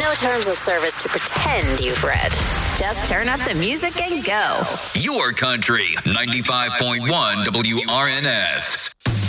no terms of service to pretend you've read. Just turn up the music and go. Your country, 95.1 WRNS.